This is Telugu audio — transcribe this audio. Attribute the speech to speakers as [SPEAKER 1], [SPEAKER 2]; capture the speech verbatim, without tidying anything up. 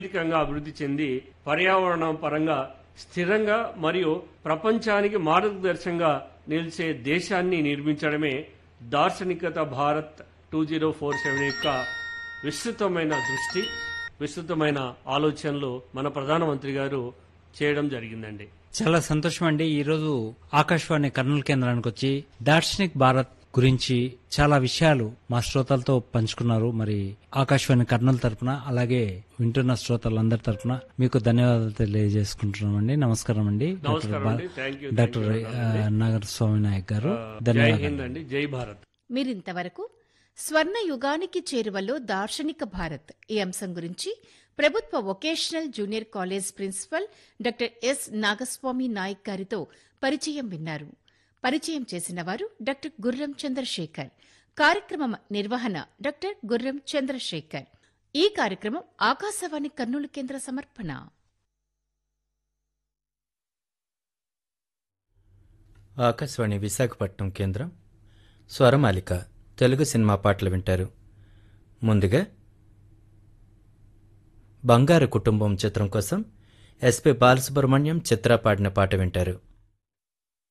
[SPEAKER 1] ఆర్థికంగా అభివృద్ధి చెంది పర్యావరణం పరంగా స్థిరంగా మరియు ప్రపంచానికి మార్గదర్శకంగా నిలిచే దేశాన్ని నిర్మించడమే దార్శనికత Bharat two zero four seven యొక్క విస్తృతమైన దృష్టి, విస్తృతమైన ఆలోచనలు మన ప్రధానమంత్రి గారు చేయడం జరిగిందండి.
[SPEAKER 2] చాలా సంతోషం అండి. ఈరోజు ఆకాశవాణి కర్నూలు కేంద్రానికి వచ్చి దార్శనిక్ భారత్ గురించి చాలా విషయాలు మా శ్రోతలతో పంచుకున్నారు. మరి ఆకాశవాణి కర్నూలు తరపున, అలాగే వింటున్న శ్రోతలందరి తరపున మీకు ధన్యవాదాలు తెలియజేసుకుంటున్నామండి. నమస్కారం అండి.
[SPEAKER 1] నమస్కారం అండి. Thank you.
[SPEAKER 2] డాక్టర్ నాగర్ స్వామి నాయక్ గారు,
[SPEAKER 1] జై
[SPEAKER 2] ధన్యవాదాలు
[SPEAKER 1] హింద్ అండి. జై భారత్.
[SPEAKER 3] మీరింతవరకు స్వర్ణ యుగానికి చేరువలో దార్శనిక భారత్ ఈ అంశం గురించి ప్రభుత్వ vocational junior college principal doctor yes Nagaswamy Naik గారితో పరిచయం విన్నారు. పరిచయం చేసిన వారు డాక్టర్ గుర్రం చంద్రశేఖర్. కార్యక్రమం నిర్వహణ డాక్టర్ గుర్రం చంద్రశేఖర్. ఈ కార్యక్రమం ఆకాశవాణి కర్నూలు కేంద్ర సమర్పణ.
[SPEAKER 4] ఆకాశవాణి విశాఖపట్నం కేంద్రం. స్వరమాలిక తెలుగు సినిమా పాటలు వింటారు. ముందుగా బంగారు కుటుంబం చిత్రం కోసం ఎస్పి బాలసుబ్రహ్మణ్యం చిత్ర పాడిన పాట వింటారు.